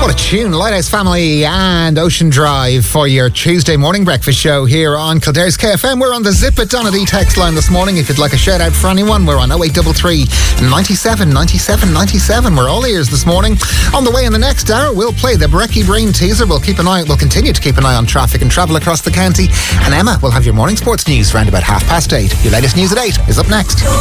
What a tune, Lighthouse Family and Ocean Drive for your Tuesday morning breakfast show here on Kildare's KFM. We're on the Zip It Donady text line this morning. If you'd like a shout out for anyone, we're on 0833 97 97 97. We're all ears this morning. On the way in the next hour, we'll play the Brekkie Brain teaser. We'll continue to keep an eye on traffic and travel across the county. And Emma will have your morning sports news around about 8:30. Your latest news at 8 is up next.